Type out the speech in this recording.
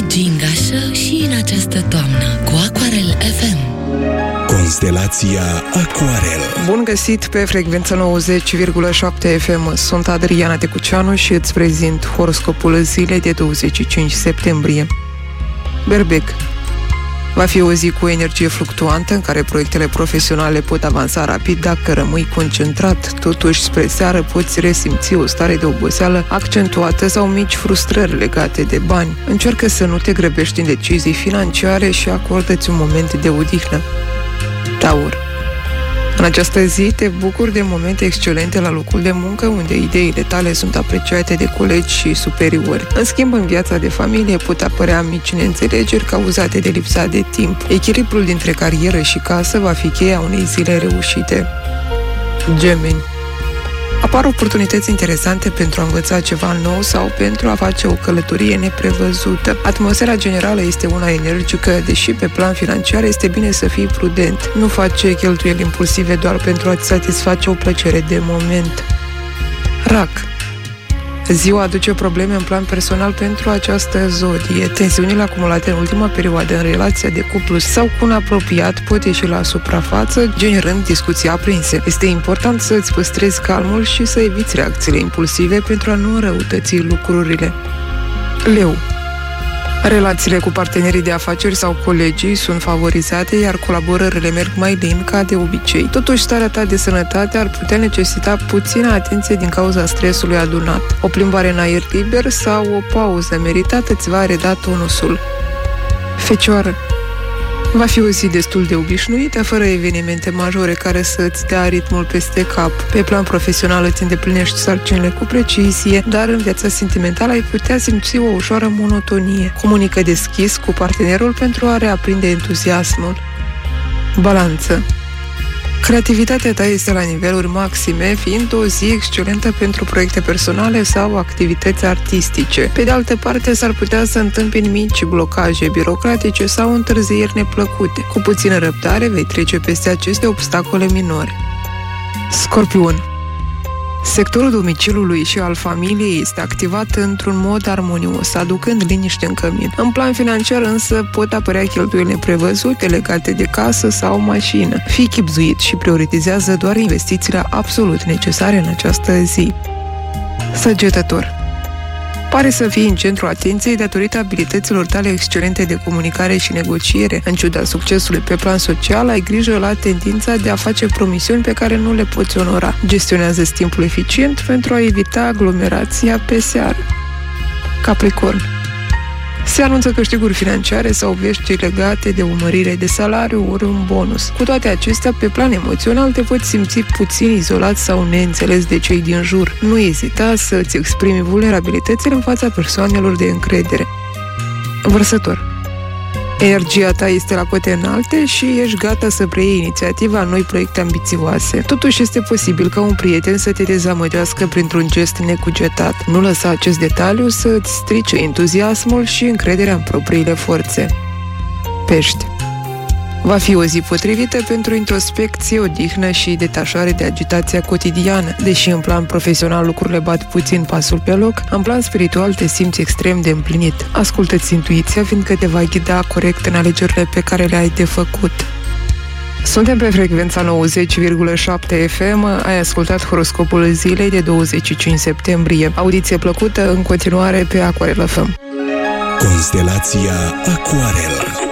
gingașă și în această toamnă cu Aquarel FM. Constelația Aquarel. Bun găsit pe frecvența 90,7 FM. Sunt Adriana Tecuceanu și îți prezint horoscopul zilei de 25 septembrie. Berbec. Va fi o zi cu energie fluctuantă în care proiectele profesionale pot avansa rapid dacă rămâi concentrat. Totuși, spre seară poți resimți o stare de oboseală accentuată sau mici frustrări legate de bani. Încearcă să nu te grăbești în decizii financiare și acordă-ți un moment de odihnă. Taur. În această zi te bucuri de momente excelente la locul de muncă, unde ideile tale sunt apreciate de colegi și superiori. În schimb, în viața de familie pot apărea mici neînțelegeri cauzate de lipsa de timp. Echilibrul dintre carieră și casă va fi cheia unei zile reușite. Gemeni. Apar oportunități interesante pentru a învăța ceva nou sau pentru a face o călătorie neprevăzută. Atmosfera generală este una energică, deși pe plan financiar este bine să fii prudent. Nu face cheltuieli impulsive doar pentru a-ți satisface o plăcere de moment. Rac. Ziua aduce probleme în plan personal pentru această zodie. Tensiunile acumulate în ultima perioadă în relația de cuplu sau cu un apropiat pot ieși la suprafață, generând discuții aprinse. Este important să îți păstrezi calmul și să eviți reacțiile impulsive pentru a nu înrăutăți lucrurile. Leu. Relațiile cu partenerii de afaceri sau colegii sunt favorizate, iar colaborările merg mai lin ca de obicei. Totuși, starea ta de sănătate ar putea necesita puțină atenție din cauza stresului adunat. O plimbare în aer liber sau o pauză meritată îți va reda tonusul. Fecioară. Va fi o zi destul de obișnuită, fără evenimente majore care să îți dea ritmul peste cap. Pe plan profesional îți îndeplinești sarcinile cu precizie, dar în viața sentimentală ai putea simți o ușoară monotonie. Comunică deschis cu partenerul pentru a reaprinde entuziasmul. Balanță. Creativitatea ta este la niveluri maxime, fiind o zi excelentă pentru proiecte personale sau activități artistice. Pe de altă parte, s-ar putea să întâmpini mici blocaje birocratice sau întârzieri neplăcute. Cu puțină răbdare vei trece peste aceste obstacole minore. Scorpion. Sectorul domiciliului și al familiei este activat într-un mod armonios, aducând liniște în cămin. În plan financiar însă pot apărea cheltuieli neprevăzute legate de casă sau mașină. Fii chibzuit și prioritizează doar investițiile absolut necesare în această zi. Săgetător. Pare să fii în centrul atenției datorită abilităților tale excelente de comunicare și negociere. În ciuda succesului pe plan social, ai grijă la tendința de a face promisiuni pe care nu le poți onora. Gestionează timpul eficient pentru a evita aglomerația pe seară. Capricorn. Se anunță câștiguri financiare sau vești legate de o mărire de salariu ori un bonus. Cu toate acestea, pe plan emoțional te poți simți puțin izolat sau neînțeles de cei din jur. Nu ezita să-ți exprimi vulnerabilitățile în fața persoanelor de încredere. Vărsător. Energia ta este la cote înalte și ești gata să preiei inițiativa în noi proiecte ambițioase. Totuși este posibil ca un prieten să te dezamăgească printr-un gest necugetat. Nu lăsa acest detaliu să îți strice entuziasmul și încrederea în propriile forțe. Pești. Va fi o zi potrivită pentru introspecție, odihnă și detașare de agitația cotidiană. Deși în plan profesional lucrurile bat puțin pasul pe loc, în plan spiritual te simți extrem de împlinit. Ascultă-ți intuiția, fiindcă te va ghida corect în alegerile pe care le-ai de făcut. Suntem pe frecvența 90,7 FM, ai ascultat horoscopul zilei de 25 septembrie. Audiție plăcută în continuare pe Aquarel FM. Constelația Aquarel.